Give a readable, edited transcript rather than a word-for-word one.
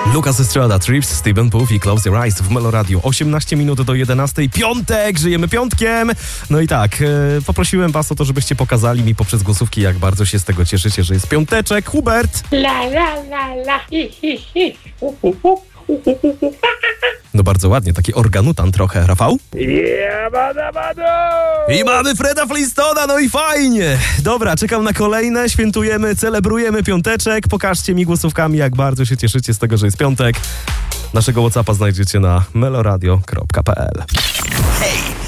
Lucas Estrada, Trips, Steven Puth i Close Your Eyes w Melo Radio. 18 minut do 11. Piątek! Żyjemy piątkiem! No i tak, poprosiłem was o to, żebyście pokazali mi poprzez głosówki, jak bardzo się z tego cieszycie, że jest piąteczek. Hubert! La la la la hi hi hi. No bardzo ładnie, taki organutan trochę. Rafał? Jabadabadu! I mamy Freda Flintstona, no i fajnie! Dobra, czekam na kolejne, świętujemy, celebrujemy piąteczek. Pokażcie mi głosówkami, jak bardzo się cieszycie z tego, że jest piątek. Naszego WhatsAppa znajdziecie na meloradio.pl. Hej!